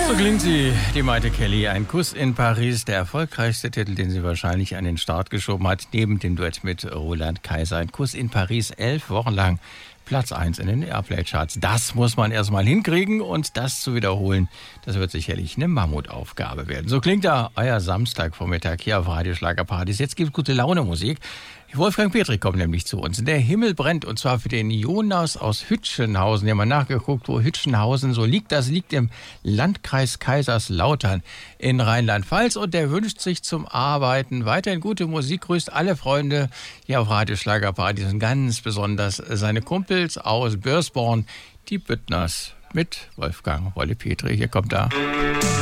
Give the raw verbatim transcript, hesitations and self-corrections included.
So klingt sie, die Maite Kelly. Ein Kuss in Paris, der erfolgreichste Titel, den sie wahrscheinlich an den Start geschoben hat, neben dem Duett mit Roland Kaiser. Ein Kuss in Paris, elf Wochen lang Platz eins in den Airplay-Charts. Das muss man erstmal hinkriegen und das zu wiederholen, das wird sicherlich eine Mammutaufgabe werden. So klingt da euer Samstagvormittag hier auf Radio Schlagerparadies. Jetzt gibt's gute Laune Musik. Wolfgang Petri kommt nämlich zu uns. Der Himmel brennt und zwar für den Jonas aus Hütchenhausen. Wir haben mal nachgeguckt, wo Hütchenhausen so liegt. Das liegt im Landkreis Kaiserslautern in Rheinland-Pfalz und der wünscht sich zum Arbeiten weiterhin gute Musik. Grüßt alle Freunde hier auf Radio Schlagerparadies und ganz besonders seine Kumpels aus Börsborn, die Büttners mit Wolfgang Wolle Petri. Hier kommt er.